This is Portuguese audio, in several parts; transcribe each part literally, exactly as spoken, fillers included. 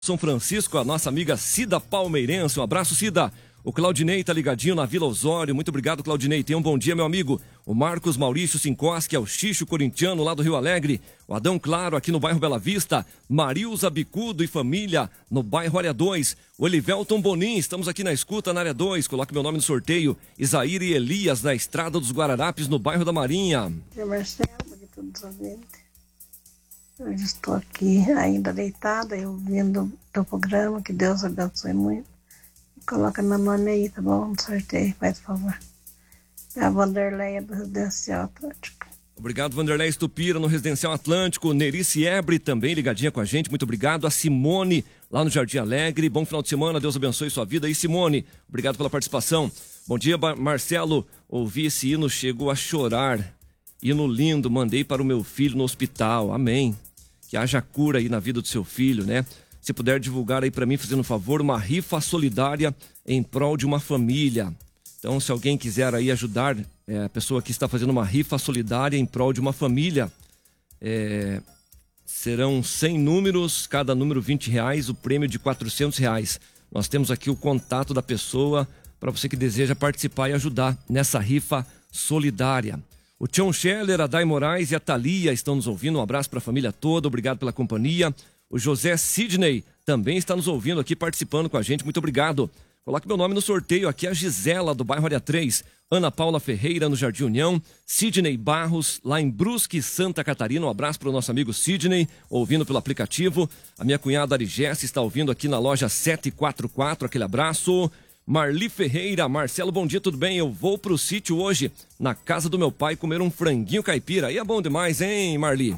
São Francisco, a nossa amiga Cida Palmeirense. Um abraço, Cida. O Claudinei tá ligadinho na Vila Osório. Muito obrigado, Claudinei. Tenha um bom dia, meu amigo. O Marcos Maurício Sincoski, é o Xixo Corintiano, lá do Rio Alegre. O Adão Claro, aqui no bairro Bela Vista. Marilza Bicudo e família, no bairro Área dois. O Elivelton Bonin, estamos aqui na escuta, na Área dois. Coloque meu nome no sorteio. Isaíra e Elias, na Estrada dos Guararapes, no bairro da Marinha. Eu, Marcelo, de todos os ouvintes. Eu estou aqui ainda deitada, eu ouvindo o teu programa, que Deus abençoe muito. Coloca meu nome aí, tá bom? No sorteio, faz favor. É a Vanderleia do Residencial Atlântico. Obrigado, Vanderlei Estupira, no Residencial Atlântico. Nerice Ebre, também ligadinha com a gente, muito obrigado. A Simone, lá no Jardim Alegre. Bom final de semana, Deus abençoe sua vida. E Simone, obrigado pela participação. Bom dia, Marcelo. Ouvi esse hino, chegou a chorar. Hino lindo, mandei para o meu filho no hospital. Amém. Que haja cura aí na vida do seu filho, né? Se puder divulgar aí para mim, fazendo um favor, uma rifa solidária em prol de uma família. Então, se alguém quiser aí ajudar, é, a pessoa que está fazendo uma rifa solidária em prol de uma família, é, serão cem números, cada número vinte reais, o prêmio de quatrocentos reais. Nós temos aqui o contato da pessoa para você que deseja participar e ajudar nessa rifa solidária. O Tião Scheller, a Day Moraes e a Thalia estão nos ouvindo. Um abraço para a família toda, obrigado pela companhia. O José Sidney também está nos ouvindo aqui, participando com a gente, muito obrigado. Coloque meu nome no sorteio, aqui a Gisela, do bairro Área três. Ana Paula Ferreira, no Jardim União. Sidney Barros, lá em Brusque, Santa Catarina. Um abraço para o nosso amigo Sidney, ouvindo pelo aplicativo. A minha cunhada Arigesse está ouvindo aqui na loja sete quatro quatro, aquele abraço. Marli Ferreira, Marcelo, bom dia, tudo bem? Eu vou pro sítio hoje, na casa do meu pai, comer um franguinho caipira. Aí é bom demais, hein, Marli?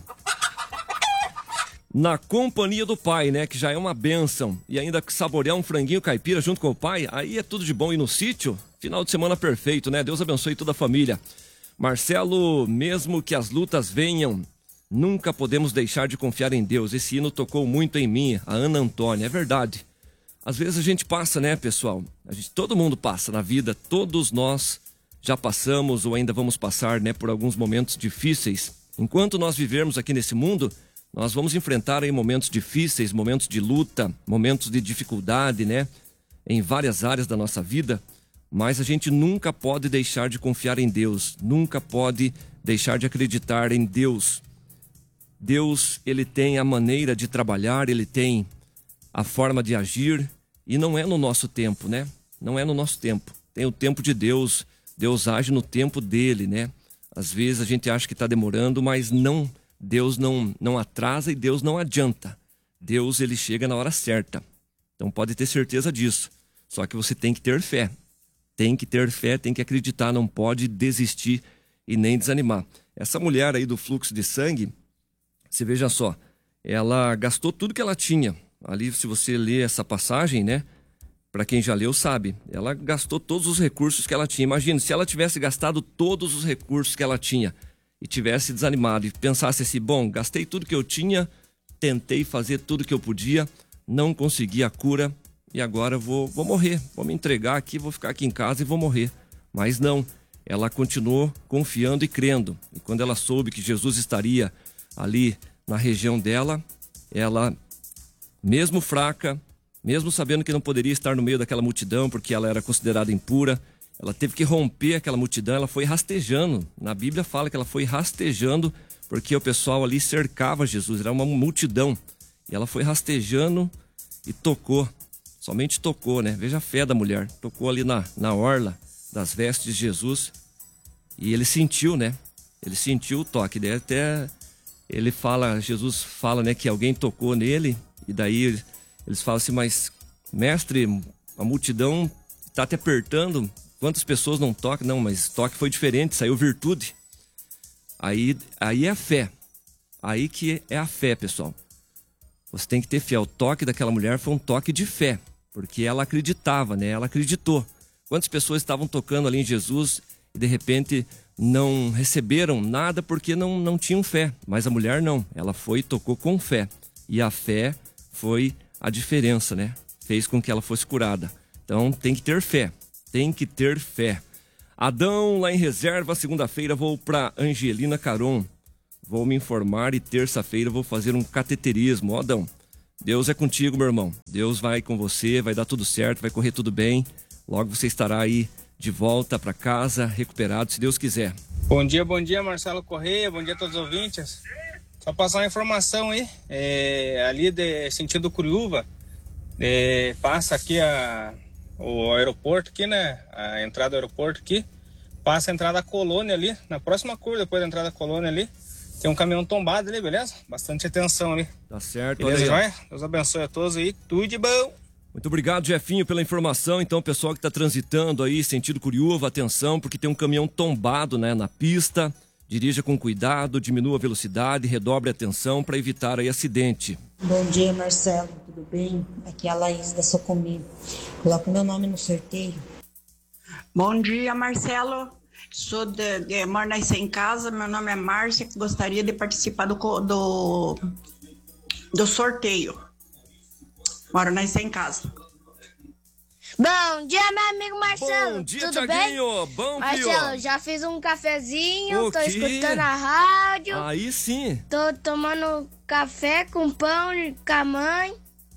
Na companhia do pai, né, que já é uma bênção. E ainda saborear um franguinho caipira junto com o pai, aí é tudo de bom. E no sítio, final de semana perfeito, né? Deus abençoe toda a família. Marcelo, mesmo que as lutas venham, nunca podemos deixar de confiar em Deus. Esse hino tocou muito em mim, a Ana Antônia, é verdade. Às vezes a gente passa, né, pessoal? A gente, todo mundo passa na vida, todos nós já passamos ou ainda vamos passar, né, por alguns momentos difíceis. Enquanto nós vivermos aqui nesse mundo, nós vamos enfrentar aí momentos difíceis, momentos de luta, momentos de dificuldade, né, em várias áreas da nossa vida. Mas a gente nunca pode deixar de confiar em Deus, nunca pode deixar de acreditar em Deus. Deus, ele tem a maneira de trabalhar, ele tem a forma de agir, e não é no nosso tempo, né? Não é no nosso tempo. Tem o tempo de Deus, Deus age no tempo dele, né? Às vezes a gente acha que está demorando, mas não, Deus não, não atrasa e Deus não adianta. Deus, ele chega na hora certa. Então pode ter certeza disso. Só que você tem que ter fé. Tem que ter fé, tem que acreditar, não pode desistir e nem desanimar. Essa mulher aí do fluxo de sangue, você veja só, ela gastou tudo que ela tinha. Ali, se você ler essa passagem, né? Para quem já leu, sabe. Ela gastou todos os recursos que ela tinha. Imagina, se ela tivesse gastado todos os recursos que ela tinha e tivesse desanimado e pensasse assim, bom, gastei tudo que eu tinha, tentei fazer tudo que eu podia, não consegui a cura e agora vou, vou morrer. Vou me entregar aqui, vou ficar aqui em casa e vou morrer. Mas não, ela continuou confiando e crendo. E quando ela soube que Jesus estaria ali na região dela, ela, mesmo fraca, mesmo sabendo que não poderia estar no meio daquela multidão porque ela era considerada impura, ela teve que romper aquela multidão, ela foi rastejando. Na Bíblia fala que ela foi rastejando porque o pessoal ali cercava Jesus, era uma multidão. E ela foi rastejando e tocou, somente tocou, né? Veja a fé da mulher, tocou ali na, na orla das vestes de Jesus e ele sentiu, né? Ele sentiu o toque, daí até ele fala, Jesus fala, né, que alguém tocou nele. E daí eles falam assim, mas mestre, a multidão está te apertando, quantas pessoas não tocam? Não, mas toque foi diferente, saiu virtude. Aí, aí é a fé, aí que é a fé, pessoal. Você tem que ter fé, o toque daquela mulher foi um toque de fé, porque ela acreditava, né? Ela acreditou. Quantas pessoas estavam tocando ali em Jesus e de repente não receberam nada porque não, não tinham fé, mas a mulher não, ela foi e tocou com fé, e a fé foi a diferença, né? Fez com que ela fosse curada. Então tem que ter fé, tem que ter fé. Adão, lá em reserva, segunda-feira vou para Angelina Caron. Vou me informar e terça-feira vou fazer um cateterismo. Ó, Adão, Deus é contigo, meu irmão. Deus vai com você, vai dar tudo certo, vai correr tudo bem. Logo você estará aí de volta para casa, recuperado, se Deus quiser. Bom dia, bom dia, Marcelo Correia, bom dia a todos os ouvintes. Só passar uma informação aí, é, ali de sentido Curiúva, é, passa aqui a, o aeroporto aqui, né, a entrada do aeroporto aqui, passa a entrada da Colônia ali, na próxima curva, depois da entrada da Colônia ali, tem um caminhão tombado ali, beleza? Bastante atenção ali. Tá certo, beleza, olha aí. joia? Deus abençoe a todos aí, tudo de bom. Muito obrigado, Jefinho, pela informação. Então, o pessoal que está transitando aí, sentido Curiúva, atenção, porque tem um caminhão tombado, né, na pista. Dirija com cuidado, diminua a velocidade, redobre a atenção para evitar aí acidente. Bom dia, Marcelo, tudo bem? Aqui é a Laís da Socomi. Coloca o meu nome no sorteio. Bom dia, Marcelo. Sou de, de moro em casa, meu nome é Márcia, gostaria de participar do, do, do sorteio. Moro em casa. Bom dia, meu amigo Marcelo. Bom dia, tudo Thiaguinho. bem? Bom, Marcelo, filho. já fiz um cafezinho, O tô quê? escutando a rádio. Aí sim. Tô tomando café com pão com a mãe.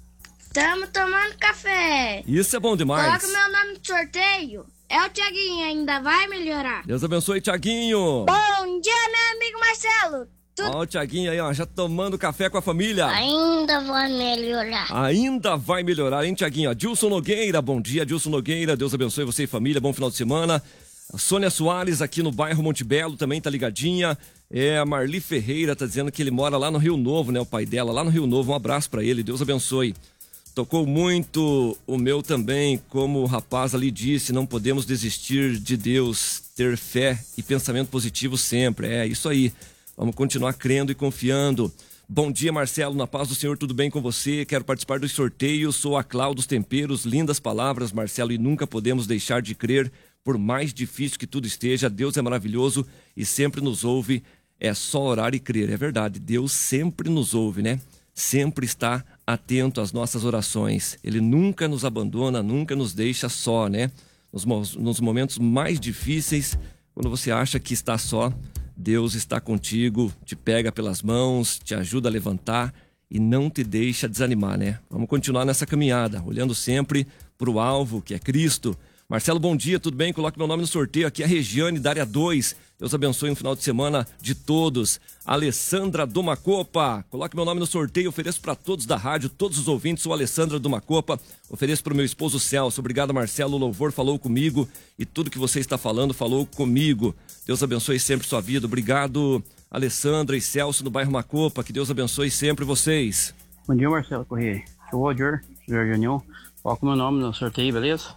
Tamo tomando café. Isso é bom demais. Coloca o meu nome no sorteio. É o Thiaguinho, ainda vai melhorar. Deus abençoe, Thiaguinho. Bom dia, meu amigo Marcelo. Tudo... Ó o Thiaguinho aí, ó, já tomando café com a família. Ainda vai melhorar. Ainda vai melhorar, hein, Thiaguinho? Dilson Nogueira, bom dia, Dilson Nogueira. Deus abençoe você e família, bom final de semana. A Sônia Soares, aqui no bairro Monte Belo, também tá ligadinha. É, a Marli Ferreira tá dizendo que ele mora lá no Rio Novo, né? O pai dela lá no Rio Novo. Um abraço pra ele, Deus abençoe. Tocou muito o meu também, como o rapaz ali disse, não podemos desistir de Deus, ter fé e pensamento positivo sempre. É isso aí. Vamos continuar crendo e confiando. Bom dia, Marcelo, na paz do Senhor, tudo bem com você? Quero participar dos sorteios, sou a Cláudia dos Temperos, lindas palavras, Marcelo, e nunca podemos deixar de crer, por mais difícil que tudo esteja, Deus é maravilhoso e sempre nos ouve, é só orar e crer, é verdade, Deus sempre nos ouve, né? Sempre está atento às nossas orações, Ele nunca nos abandona, nunca nos deixa só, né? Nos, nos momentos mais difíceis, quando você acha que está só, Deus está contigo, te pega pelas mãos, te ajuda a levantar e não te deixa desanimar, né? Vamos continuar nessa caminhada, olhando sempre para o alvo, que é Cristo. Marcelo, bom dia, tudo bem? Coloque meu nome no sorteio. Aqui é a Regiane, da área dois. Deus abençoe um final de semana de todos. Alessandra Domacopa, coloque meu nome no sorteio. Ofereço para todos da rádio, todos os ouvintes. Sou Alessandra Domacopa. Ofereço para o meu esposo Celso. Obrigado, Marcelo. O louvor falou comigo e tudo que você está falando falou comigo. Deus abençoe sempre sua vida. Obrigado, Alessandra e Celso, do bairro Macopa. Que Deus abençoe sempre vocês. Bom dia, Marcelo Correia. Eu vou, Jor, Jorge União. Coloca meu nome no sorteio, beleza?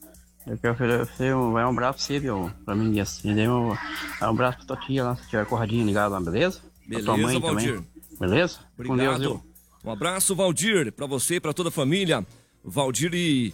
Eu quero oferecer um, um abraço pra você, viu? Pra mim, assim, um, um abraço pra tua tia lá, se tiver corradinha ligada lá, beleza? Beleza, pra tua mãe Valdir. também. Beleza? Obrigado. Com Deus, viu? Um abraço, Valdir, pra você e pra toda a família. Valdir e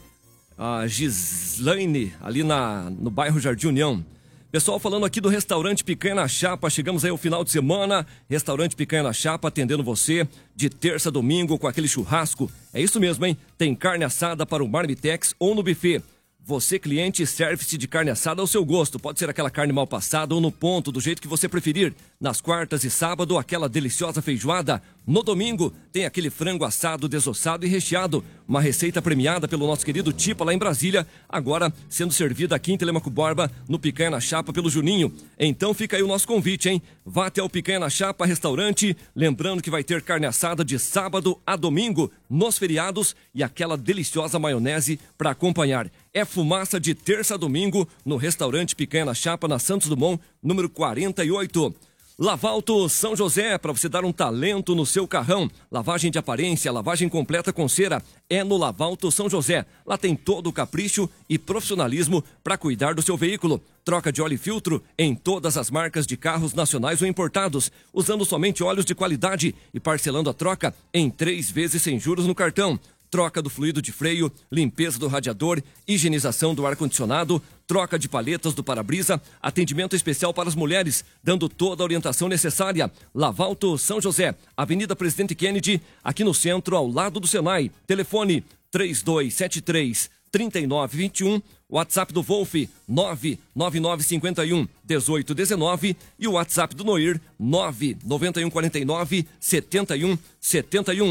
a Gislaine, ali na, no bairro Jardim União. Pessoal, falando aqui do restaurante Picanha na Chapa, chegamos aí ao final de semana, restaurante Picanha na Chapa atendendo você de terça a domingo com aquele churrasco. É isso mesmo, hein? Tem carne assada para o Marmitex ou no buffet. Você, cliente, serve-se de carne assada ao seu gosto. Pode ser aquela carne mal passada ou no ponto, do jeito que você preferir. Nas quartas e sábado, aquela deliciosa feijoada. No domingo, tem aquele frango assado, desossado e recheado. Uma receita premiada pelo nosso querido Tipa lá em Brasília. Agora, sendo servida aqui em Telemaco Borba, no Picanha na Chapa pelo Juninho. Então fica aí o nosso convite, hein? Vá até o Picanha na Chapa Restaurante. Lembrando que vai ter carne assada de sábado a domingo, nos feriados. E aquela deliciosa maionese para acompanhar. É fumaça de terça a domingo no restaurante Picanha na Chapa, na Santos Dumont, número quarenta e oito. Lavalto São José, para você dar um talento no seu carrão. Lavagem de aparência, lavagem completa com cera, é no Lavalto São José. Lá tem todo o capricho e profissionalismo para cuidar do seu veículo. Troca de óleo e filtro em todas as marcas de carros nacionais ou importados, usando somente óleos de qualidade e parcelando a troca em três vezes sem juros no cartão. Troca do fluido de freio, limpeza do radiador, higienização do ar-condicionado, troca de paletas do para-brisa, atendimento especial para as mulheres, dando toda a orientação necessária. Lavalto São José, Avenida Presidente Kennedy, aqui no centro, ao lado do Senai. Telefone três dois sete três, três nove dois um, WhatsApp do Wolf nove nove nove cinco um, um oito um nove e o WhatsApp do Noir nove nove um quatro nove, sete um sete um.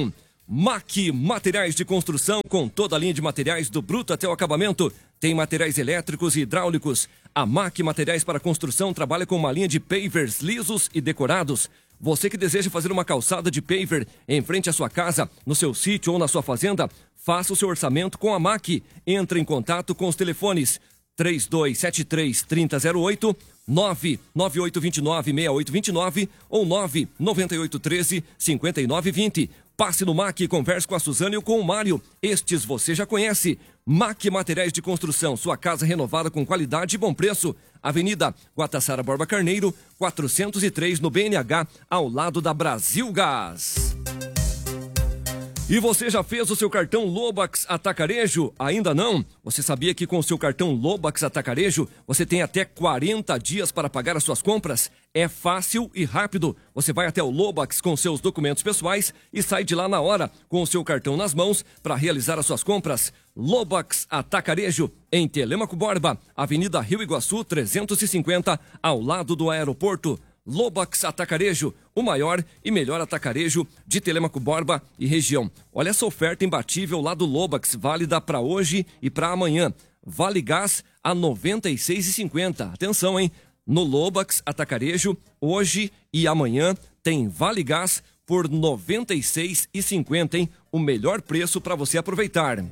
M A C Materiais de Construção, com toda a linha de materiais do bruto até o acabamento. Tem materiais elétricos e hidráulicos. A M A C Materiais para Construção trabalha com uma linha de pavers lisos e decorados. Você que deseja fazer uma calçada de paver em frente à sua casa, no seu sítio ou na sua fazenda, faça o seu orçamento com a M A C. Entre em contato com os telefones três dois sete três, três zero zero oito, nove nove oito dois nove, seis oito dois nove ou nove nove oito um três, cinco nove dois zero. Passe no M A C e converse com a Suzane ou com o Mário. Estes você já conhece. M A C Materiais de Construção, sua casa renovada com qualidade e bom preço. Avenida Guatassara Borba Carneiro, quatrocentos e três, no B N H, ao lado da Brasil Gás. E você já fez o seu cartão Lobax Atacarejo? Ainda não? Você sabia que com o seu cartão Lobax Atacarejo, você tem até quarenta dias para pagar as suas compras? É fácil e rápido. Você vai até o Lobax com seus documentos pessoais e sai de lá na hora com o seu cartão nas mãos para realizar as suas compras. Lobax Atacarejo, em Telêmaco Borba, Avenida Rio Iguaçu trezentos e cinquenta, ao lado do aeroporto. Lobax Atacarejo, o maior e melhor atacarejo de Telêmaco Borba e região. Olha essa oferta imbatível lá do Lobax, válida para hoje e para amanhã. Vale gás a noventa e seis reais e cinquenta centavos. Atenção, hein? No Lobax Atacarejo, hoje e amanhã, tem vale gás por noventa e seis reais e cinquenta centavos, hein? O melhor preço para você aproveitar.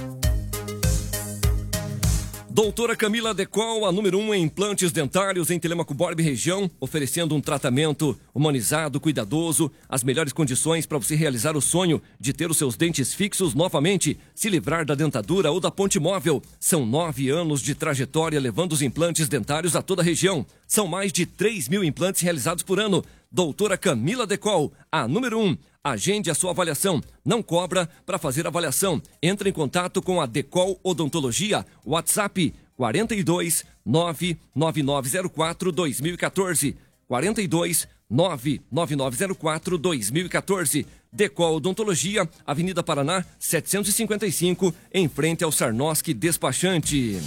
Doutora Camila Decol, a número um em implantes dentários em Telêmaco Borba e região, oferecendo um tratamento humanizado, cuidadoso, as melhores condições para você realizar o sonho de ter os seus dentes fixos novamente, se livrar da dentadura ou da ponte móvel. São nove anos de trajetória levando os implantes dentários a toda a região. São mais de três mil implantes realizados por ano. Doutora Camila Decol, a número um. Agende a sua avaliação. Não cobra para fazer avaliação. Entre em contato com a Decol Odontologia. WhatsApp quarenta e dois, nove nove nove zero quatro, dois mil e quatorze. quarenta e dois, nove nove nove zero quatro, dois mil e quatorze. Decol Odontologia, Avenida Paraná, setecentos e cinquenta e cinco, em frente ao Sarnoski Despachante.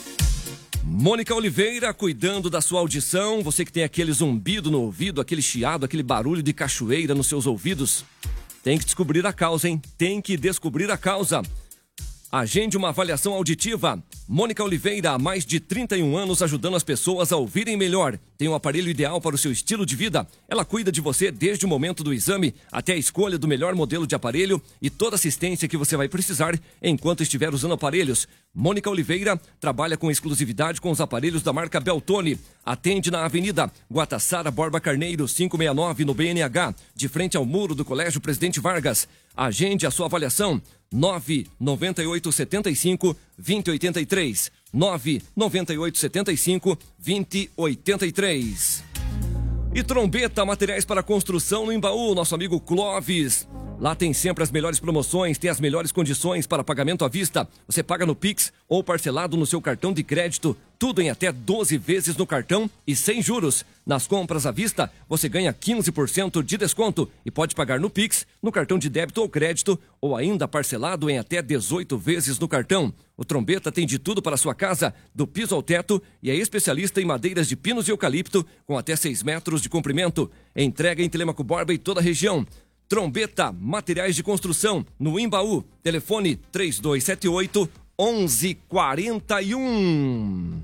Mônica Oliveira, cuidando da sua audição. Você que tem aquele zumbido no ouvido, aquele chiado, aquele barulho de cachoeira nos seus ouvidos, tem que descobrir a causa, hein? Tem que descobrir a causa. Agende uma avaliação auditiva. Mônica Oliveira, há mais de trinta e um anos ajudando as pessoas a ouvirem melhor. Tem um aparelho ideal para o seu estilo de vida. Ela cuida de você desde o momento do exame até a escolha do melhor modelo de aparelho e toda assistência que você vai precisar enquanto estiver usando aparelhos. Mônica Oliveira trabalha com exclusividade com os aparelhos da marca Beltone. Atende na Avenida Guatassara Borba Carneiro, quinhentos e sessenta e nove, no B N H, de frente ao muro do Colégio Presidente Vargas. Agende a sua avaliação. nove nove oito sete cinco, dois zero oito três. nove nove oito sete cinco, dois zero oito três. E Trombeta, materiais para construção no Embaú, nosso amigo Clóvis. Lá tem sempre as melhores promoções, tem as melhores condições para pagamento à vista. Você paga no Pix ou parcelado no seu cartão de crédito. Tudo em até doze vezes no cartão e sem juros. Nas compras à vista, você ganha quinze por cento de desconto e pode pagar no Pix, no cartão de débito ou crédito, ou ainda parcelado em até dezoito vezes no cartão. O Trombeta tem de tudo para a sua casa, do piso ao teto, e é especialista em madeiras de pinos e eucalipto, com até seis metros de comprimento. Entrega em Telêmaco Borba e toda a região. Trombeta, materiais de construção, no Embaú. Telefone três dois sete oito, onze quarenta e um.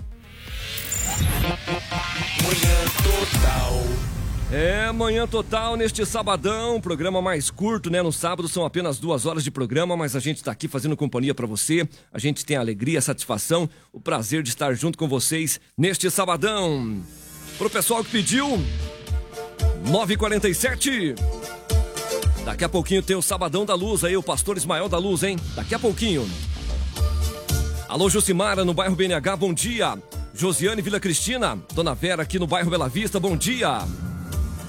Manhã Total. É, Manhã Total neste sabadão, programa mais curto, né? No sábado são apenas duas horas de programa, mas a gente está aqui fazendo companhia para você. A gente tem a alegria, a satisfação, o prazer de estar junto com vocês neste sabadão. Pro pessoal que pediu, nove e quarenta e sete. Daqui a pouquinho tem o Sabadão da Luz aí, o Pastor Ismael da Luz, hein? Daqui a pouquinho. Alô, Jucimara, no bairro B N H, bom dia. Josiane Vila Cristina, Dona Vera aqui no bairro Bela Vista, bom dia.